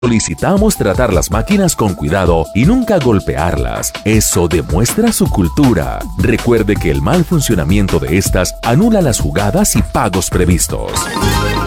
Solicitamos tratar las máquinas con cuidado y nunca golpearlas. Eso demuestra su cultura. Recuerde que el mal funcionamiento de estas anula las jugadas y pagos previstos.